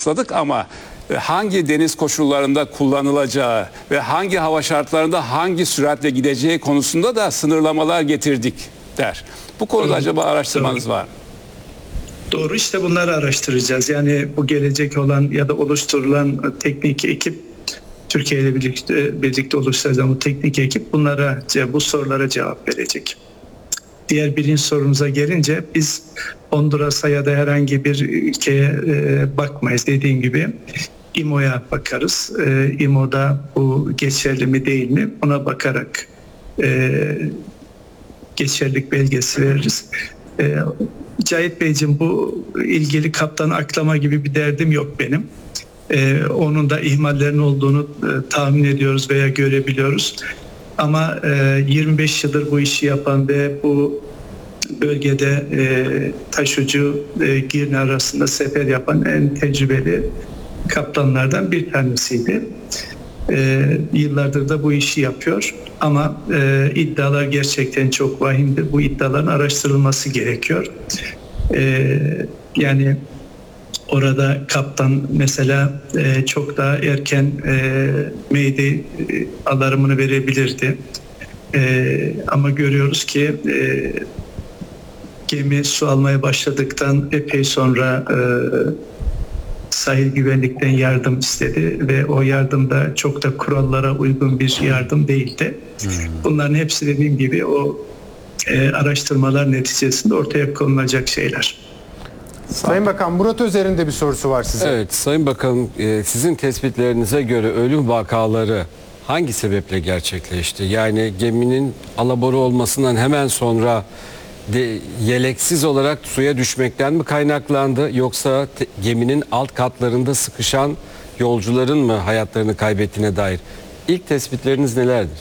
başladık ama hangi deniz koşullarında kullanılacağı ve hangi hava şartlarında hangi süratle gideceği konusunda da sınırlamalar getirdik der. Bu konuda acaba araştırmanız var mı? Doğru, işte bunları araştıracağız. Yani bu gelecek olan ya da oluşturulan teknik ekip, Türkiye ile birlikte oluşturacağımız bu teknik ekip bu sorulara cevap verecek. Diğer birinci sorumuza gelince biz Honduras'a ya da herhangi bir ülkeye bakmayız. Dediğim gibi IMO'ya bakarız. IMO'da bu geçerli mi değil mi ona bakarak geçerlilik belgesi veririz. Cahit Beyciğim, bu ilgili kaptanı aklama gibi bir derdim yok benim. Onun da ihmallerin olduğunu tahmin ediyoruz veya görebiliyoruz. Ama 25 yıldır bu işi yapan ve bu bölgede taşucu Girne arasında sefer yapan en tecrübeli kaptanlardan bir tanesiydi. Yıllardır da bu işi yapıyor ama iddialar gerçekten çok vahimdir. Bu iddiaların araştırılması gerekiyor. Yani orada kaptan mesela çok daha erken Mayday alarmını verebilirdi. Ama görüyoruz ki gemi su almaya başladıktan epey sonra sahil güvenlikten yardım istedi ve o yardım da çok da kurallara uygun bir yardım değildi. Bunların hepsi dediğim gibi o araştırmalar neticesinde ortaya konulacak şeyler. Sayın Bakan, Murat Özer'in de bir sorusu var size. Evet Sayın Bakanım, sizin tespitlerinize göre ölüm vakaları hangi sebeple gerçekleşti? Yani geminin alabora olmasından hemen sonra yeleksiz olarak suya düşmekten mi kaynaklandı, yoksa geminin alt katlarında sıkışan yolcuların mı hayatlarını kaybettiğine dair ilk tespitleriniz nelerdir?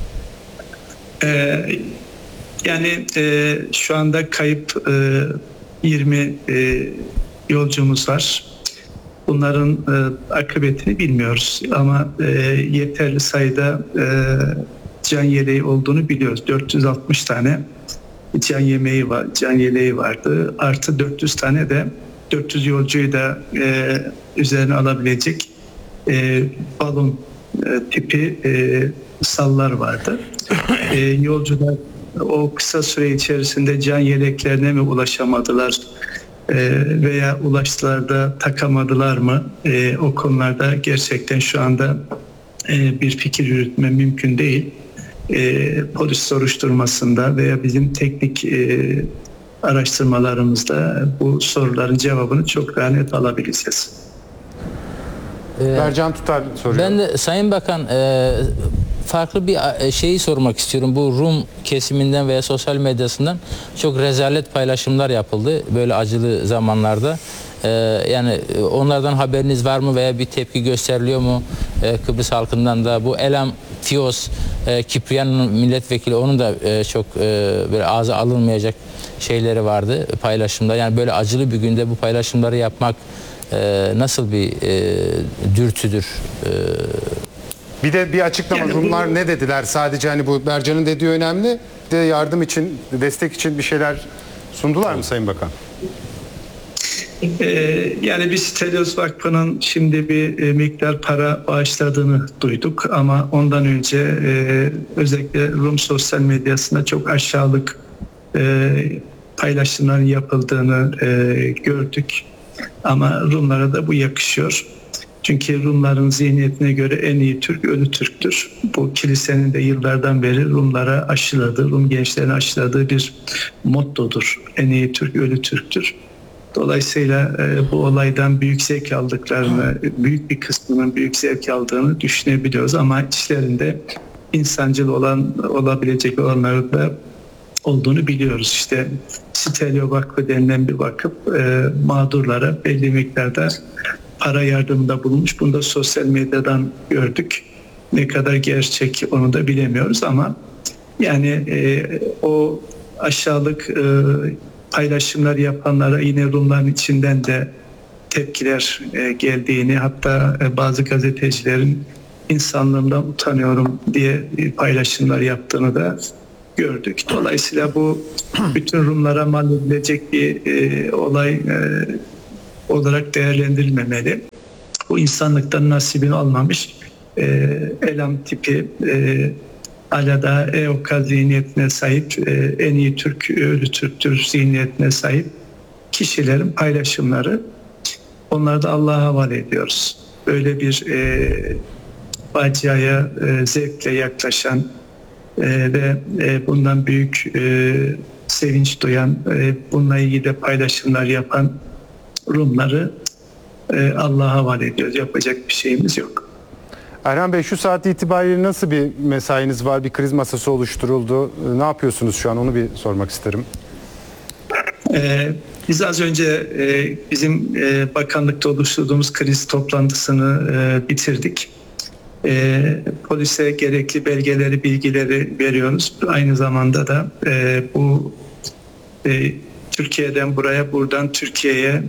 Yani şu anda kayıp 20 yolcumuz var. Bunların akıbetini bilmiyoruz ama yeterli sayıda can yeleği olduğunu biliyoruz. 460 tane can yeleği vardı. Artı 400 tane de 400 yolcuyu da üzerine alabilecek balon tipi sallar vardı. Yolcular o kısa süre içerisinde can yeleklerine mi ulaşamadılar veya ulaştılar da takamadılar mı? O konularda gerçekten şu anda bir fikir yürütme mümkün değil. Polis soruşturmasında veya bizim teknik araştırmalarımızda bu soruların cevabını çok daha net alabileceğiz. Bercan Tutar soruyor. Ben de Sayın Bakan farklı bir şeyi sormak istiyorum. Bu Rum kesiminden veya sosyal medyasından çok rezalet paylaşımlar yapıldı böyle acılı zamanlarda. Yani onlardan haberiniz var mı veya bir tepki gösteriliyor mu Kıbrıs halkından da? Bu Elam Fios, Kipriano'nun milletvekili, onun da çok böyle ağza alınmayacak şeyleri vardı paylaşımda. Yani böyle acılı bir günde bu paylaşımları yapmak nasıl bir dürtüdür? Bir de bir açıklama, Yani Rumlar ne dediler? Sadece hani bu Bercan'ın dediği önemli. Bir de yardım için, destek için bir şeyler sundular mı Sayın Bakan? Yani biz Stelios Vakfı'nın şimdi bir miktar para bağışladığını duyduk ama ondan önce özellikle Rum sosyal medyasında çok aşağılık paylaşımların yapıldığını gördük. Ama Rumlara da bu yakışıyor. Çünkü Rumların zihniyetine göre en iyi Türk ölü Türktür. Bu kilisenin de yıllardan beri Rumlara aşıladığı, Rum gençlerine aşıladığı bir mottodur. En iyi Türk ölü Türktür. Dolayısıyla bu olaydan büyük zevk aldıklarını, büyük bir kısmının büyük zevk aldığını düşünebiliyoruz. Ama içlerinde insancıl olabilecek olanları da olduğunu biliyoruz. İşte Stelio Vakfı denilen bir vakıf mağdurlara belli miktarda para yardımında bulunmuş. Bunu da sosyal medyadan gördük. Ne kadar gerçek onu da bilemiyoruz ama yani o aşağılık paylaşımlar yapanlara yine Rumların içinden de tepkiler geldiğini, hatta bazı gazetecilerin insanlığımdan utanıyorum diye paylaşımlar yaptığını da gördük. Dolayısıyla bu bütün Rumlara mal edilecek bir olay olarak değerlendirilmemeli. Bu insanlıktan nasibini almamış elam tipi alada EOKA zihniyetine sahip, en iyi Türk ölü Türktür zihniyetine sahip kişilerin paylaşımları, onları da Allah'a havale ediyoruz. Böyle bir faciaya zevkle yaklaşan ve bundan büyük sevinç duyan, bununla ilgili de paylaşımlar yapan Rumları Allah'a havale ediyoruz. Yapacak bir şeyimiz yok. Erhan Bey, şu saat itibariyle nasıl bir mesainiz var? Bir kriz masası oluşturuldu. Ne yapıyorsunuz şu an? Onu bir sormak isterim. Biz az önce bizim bakanlıkta oluşturduğumuz kriz toplantısını bitirdik. Polise gerekli belgeleri, bilgileri veriyoruz. Aynı zamanda da bu Türkiye'den buraya, buradan Türkiye'ye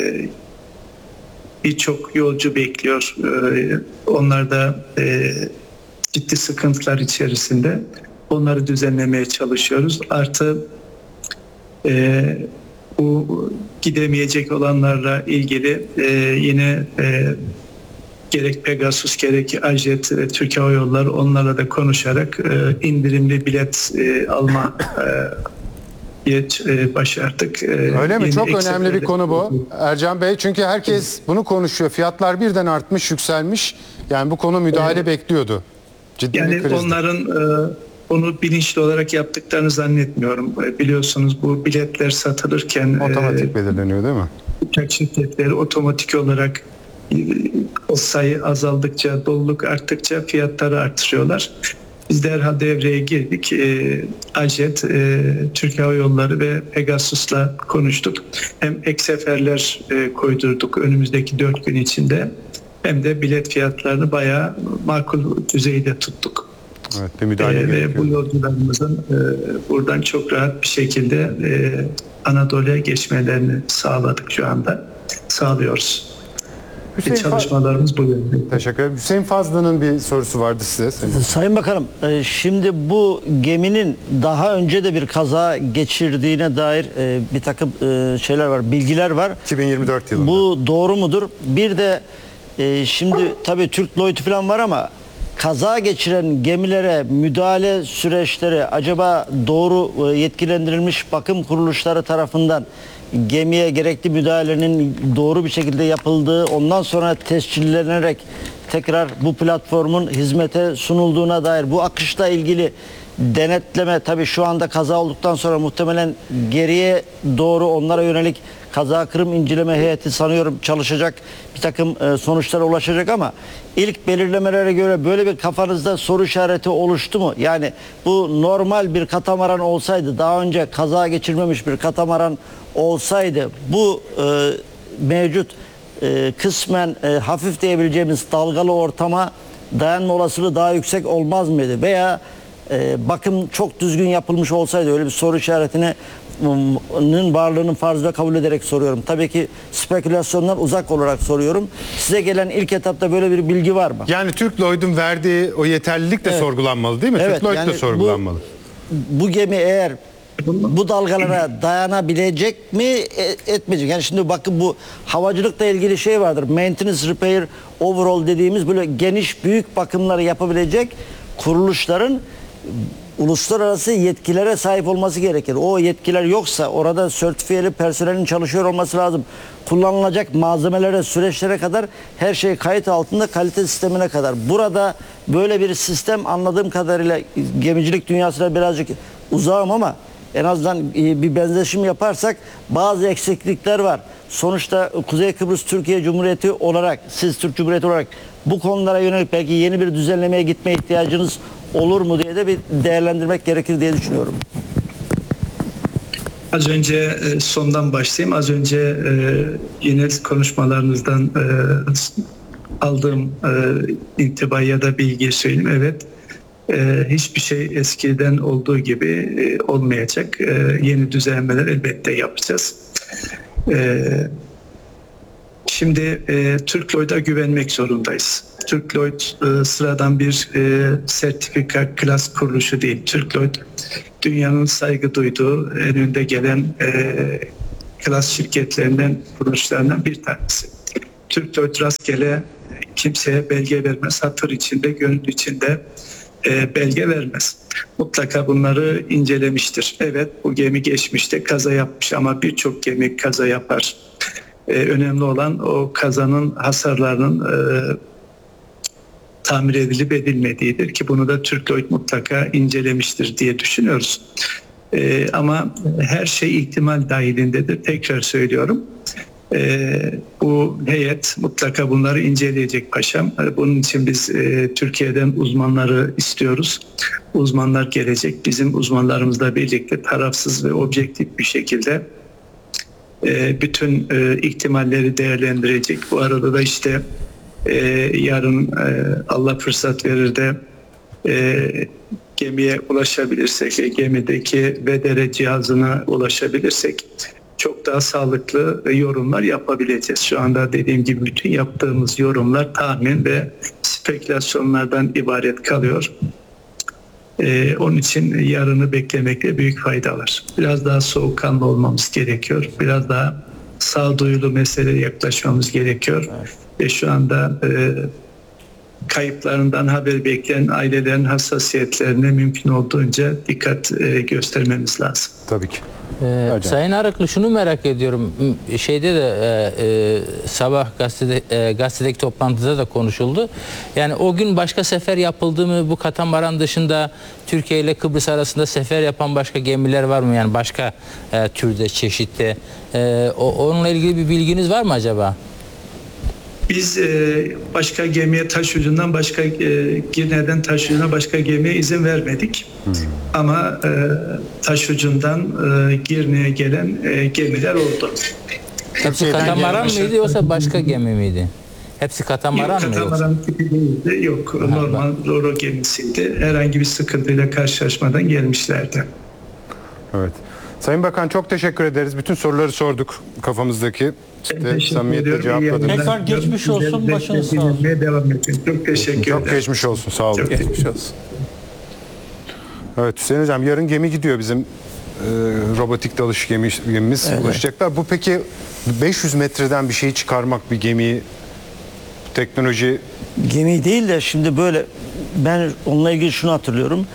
birçok yolcu bekliyor. Onlar da ciddi sıkıntılar içerisinde. Onları düzenlemeye çalışıyoruz. Artı bu gidemeyecek olanlarla ilgili yine gerek Pegasus gerek Ajet, Türk Hava Yolları, onlarla da konuşarak indirimli bilet alma başardık. Öyle mi? Çok önemli bir eksikleri- konu bu Ercan Bey. Çünkü herkes bunu konuşuyor. Fiyatlar birden artmış, yükselmiş. Yani bu konu müdahale bekliyordu. Ciddi bir Yani krizdi. onların onu bilinçli olarak yaptıklarını zannetmiyorum. Biliyorsunuz bu biletler satılırken Otomatik belirleniyor değil mi? uçak şirketleri otomatik olarak o sayı azaldıkça, doluluk arttıkça fiyatları artırıyorlar. Biz derhal devreye girdik. Ajet, Türk Hava Yolları ve Pegasus'la konuştuk. Hem ek seferler koydurduk önümüzdeki 4 gün içinde, hem de bilet fiyatlarını bayağı makul düzeyde tuttuk. Evet, bir müdahale Ve gerekiyor. bu yolcularımızın buradan çok rahat bir şekilde Anadolu'ya geçmelerini sağladık şu anda. Sağlıyoruz. Çalışmalarımız bu yönde. Teşekkür ederim. Hüseyin Fazlı'nın bir sorusu vardı size. Sayın Bakanım, şimdi bu geminin daha önce de bir kaza geçirdiğine dair bir takım şeyler var, bilgiler var. 2024 yılında. Bu doğru mudur? Bir de şimdi tabii Türk Lloyd falan var ama kaza geçiren gemilere müdahale süreçleri acaba doğru yetkilendirilmiş bakım kuruluşları tarafından gemiye gerekli müdahalenin doğru bir şekilde yapıldığı, ondan sonra tescillenerek tekrar bu platformun hizmete sunulduğuna dair bu akışla ilgili denetleme, tabii şu anda kaza olduktan sonra muhtemelen geriye doğru onlara yönelik kaza kırım inceleme heyeti sanıyorum çalışacak, bir takım sonuçlara ulaşacak ama ilk belirlemelere göre böyle bir kafanızda soru işareti oluştu mu? Yani bu normal bir katamaran olsaydı, daha önce kaza geçirmemiş bir katamaran olsaydı bu mevcut kısmen hafif diyebileceğimiz dalgalı ortama dayanma olasılığı daha yüksek olmaz mıydı? Veya bakım çok düzgün yapılmış olsaydı, öyle bir soru işaretinin varlığının farzıyla kabul ederek soruyorum. Tabii ki spekülasyondan uzak olarak soruyorum. Size gelen ilk etapta böyle bir bilgi var mı? Yani Türk Lloyd'un verdiği o yeterlilik de sorgulanmalı değil mi? Evet, Türk Lloyd yani de sorgulanmalı. Bu gemi eğer bu dalgalara dayanabilecek mi, etmeyecek? Yani şimdi bakın, bu havacılıkla ilgili şey vardır. Maintenance, repair, overhaul dediğimiz böyle geniş büyük bakımları yapabilecek kuruluşların uluslararası yetkilere sahip olması gerekir. O yetkiler yoksa orada sertifiyeli personelin çalışıyor olması lazım. Kullanılacak malzemelere, süreçlere kadar her şey kayıt altında, kalite sistemine kadar. Burada böyle bir sistem anladığım kadarıyla, gemicilik dünyasına birazcık uzağım ama en azından bir benzeşim yaparsak bazı eksiklikler var. Sonuçta Kuzey Kıbrıs Türkiye Cumhuriyeti olarak, siz Türk Cumhuriyeti olarak bu konulara yönelik belki yeni bir düzenlemeye gitme ihtiyacınız olur mu diye de bir değerlendirmek gerekir diye düşünüyorum. Az önce sondan başlayayım. Az önce yine konuşmalarınızdan aldığım intiba ya da bilgiyi söyleyeyim. Evet, hiçbir şey eskiden olduğu gibi olmayacak. Yeni düzenlemeler elbette yapacağız. Şimdi Türk Lloyd'a güvenmek zorundayız. Türk Lloyd sıradan bir sertifika klas kuruluşu değil. Türk Lloyd dünyanın saygı duyduğu en önde gelen klas şirketlerinden, kuruluşlarından bir tanesi. Türk Lloyd rastgele kimseye belge vermez. Hatır içinde, gönül içinde belge vermez. Mutlaka bunları incelemiştir. Evet, bu gemi geçmişte kaza yapmış ama birçok gemi kaza yapar. Önemli olan o kazanın hasarlarının tamir edilip edilmediğidir ki bunu da Türk Lloyd mutlaka incelemiştir diye düşünüyoruz. Ama her şey ihtimal dahilindedir. Tekrar söylüyorum. Bu heyet mutlaka bunları inceleyecek paşam. Bunun için biz Türkiye'den uzmanları istiyoruz. Uzmanlar gelecek. Bizim uzmanlarımızla birlikte tarafsız ve objektif bir şekilde bütün ihtimalleri değerlendirecek. Bu arada da işte yarın Allah fırsat verir de gemiye ulaşabilirsek, gemideki VDR cihazına ulaşabilirsek çok daha sağlıklı yorumlar yapabileceğiz. Şu anda dediğim gibi bütün yaptığımız yorumlar tahmin ve spekülasyonlardan ibaret kalıyor. Onun için yarını beklemekte büyük fayda var. Biraz daha soğukkanlı olmamız gerekiyor. Biraz daha sağduyulu meseleye yaklaşmamız gerekiyor. Ve şu anda kayıplarından haber bekleyen ailelerin hassasiyetlerine mümkün olduğunca dikkat göstermemiz lazım. Tabii ki. Sayın Arıklı, şunu merak ediyorum. Şeyde de sabah gazetedeki toplantıda da konuşuldu. Yani o gün başka sefer yapıldı mı? Bu katamaran dışında Türkiye ile Kıbrıs arasında sefer yapan başka gemiler var mı? Yani başka türde, çeşitte. Onunla ilgili bir bilginiz var mı acaba? Biz başka gemiye taş ucundan başka Girne'den taş ucuna başka gemiye izin vermedik. Ama taş ucundan Girne'ye gelen gemiler oldu. Hepsi katamaran mıydı yoksa başka gemi miydi? Hepsi katamaran mı yoksa? Katamaran tipi değildi. Yok. Normal Roro gemisiydi. Herhangi bir sıkıntıyla karşılaşmadan gelmişlerdi. Evet. Sayın Bakan, çok teşekkür ederiz. Bütün soruları sorduk kafamızdaki. İşte samimiyetle cevapladık. Tekrar geçmiş olsun, başınız sağ olsun. Devam edin. Çok teşekkür ederim. Çok geçmiş olsun. Sağ olun. Çok Geçmiş olsun. Evet Hüseyin Hocam, yarın gemi gidiyor bizim robotik dalış gemimiz ulaşacaklar. Bu peki 500 metreden bir şeyi çıkarmak, bir gemiyi, teknoloji... Gemi değil de şimdi böyle, ben onunla ilgili şunu hatırlıyorum.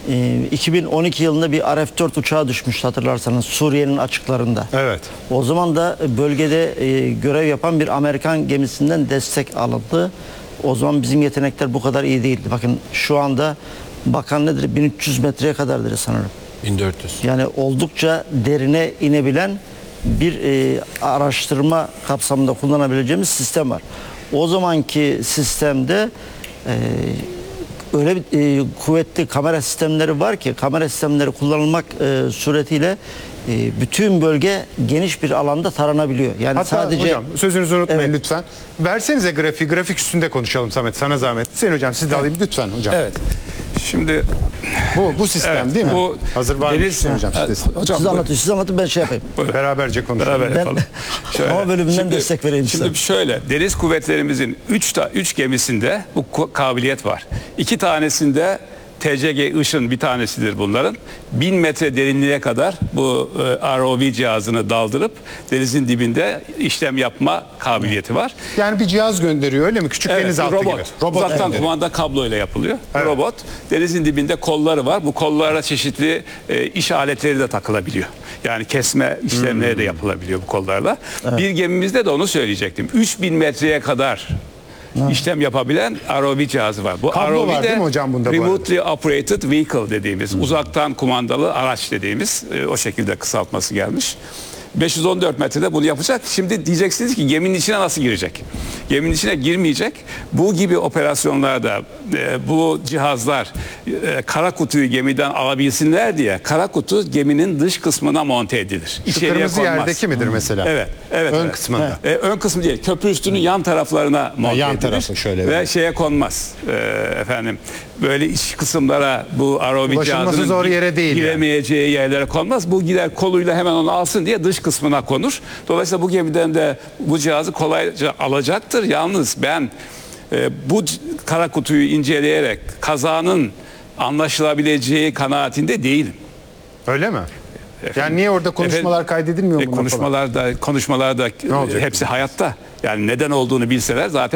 2012 yılında bir RF-4 uçağı düşmüştü, hatırlarsanız, Suriye'nin açıklarında. Evet. O zaman da bölgede görev yapan bir Amerikan gemisinden destek alındı. O zaman bizim yetenekler bu kadar iyi değildi. Bakın şu anda bakan nedir? 1300 metreye kadardır sanırım. 1400. Yani oldukça derine inebilen bir araştırma kapsamında kullanabileceğimiz sistem var. O zamanki sistemde öyle bir kuvvetli kamera sistemleri var ki, kamera sistemleri kullanılmak suretiyle bütün bölge geniş bir alanda taranabiliyor. Yani Hatta sadece hocam sözünüzü unutmayın Evet. lütfen. Versenize grafiği, grafik üstünde konuşalım Samet, sana zahmet. Hüseyin Hocam siz de alayım lütfen hocam. Evet. Şimdi Bu sistem evet, değil mi? bu Hazır var mı deniz- Hüseyin Hocam? Evet, Siz de. siz anlatın ben şey yapayım. Beraberce konuşalım. beraber Ben yapalım. Şöyle, hava bölümünden destek vereyim size. Şimdi şöyle, deniz kuvvetlerimizin 3 gemisinde bu kabiliyet var. 2 tanesinde TCG Işın bir tanesidir bunların. 1000 metre derinliğe kadar bu ROV cihazını daldırıp denizin dibinde işlem yapma kabiliyeti var. Yani bir cihaz gönderiyor öyle mi? Küçük denizaltı robot. gibi. Robot Uzaktan gönderiyor. kumanda kabloyla yapılıyor. Evet. Robot. Denizin dibinde kolları var. Bu kollara çeşitli iş aletleri de takılabiliyor. Yani kesme işlemleri de yapılabiliyor bu kollarla. Bir gemimizde de onu söyleyecektim. 3000 metreye kadar işlem yapabilen ROV cihazı var. Bu Kablo ROV var de değil mi hocam bunda bu arada? Remotely Operated Vehicle dediğimiz, uzaktan kumandalı araç dediğimiz o şekilde kısaltması gelmiş. 514 metrede bunu yapacak. Şimdi diyeceksiniz ki geminin içine nasıl girecek? Geminin içine girmeyecek. Bu gibi operasyonlarda bu cihazlar kara kutuyu gemiden alabilsinler diye kara kutu geminin dış kısmına monte edilir. Şu kırmızı yerdeki midir mesela? Evet. Evet. Ön evet. kısmında. Ön kısmı değil. Köprü üstünün yan taraflarına monte yan edilir. tarafı şöyle Ve böyle. şeye konmaz. Efendim böyle iç kısımlara bu ROV Ulaşılması cihazının zor yere değil yani. giremeyeceği yerlere konmaz. Bu gider koluyla hemen onu alsın diye dış kısmına konur. Dolayısıyla bu gemiden de bu cihazı kolayca alacaktır. Yalnız ben bu kara kutuyu inceleyerek kazanın anlaşılabileceği kanaatinde değilim. Öyle mi? Yani niye orada konuşmalar kaydedilmiyor mu? Konuşmalarda Ne olacak? hepsi hayatta. Yani neden olduğunu bilseler zaten